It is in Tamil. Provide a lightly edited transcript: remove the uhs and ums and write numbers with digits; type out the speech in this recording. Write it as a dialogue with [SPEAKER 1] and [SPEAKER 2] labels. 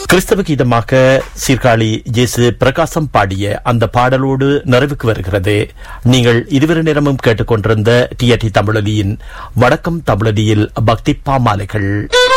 [SPEAKER 1] கிறிஸ்தவ கீதமாக சீர்காழி ஜேசு பிரகாசம் பாடிய அந்த பாடலோடு நிறைவுக்கு வருகிறது. நீங்கள் இதுவரை நேரமும் கேட்டுக்கொண்டிருந்த டிஆர்டி தமிழொலியின் வணக்கம் தமிழொலியில் பக்தி பாமாலைகள்.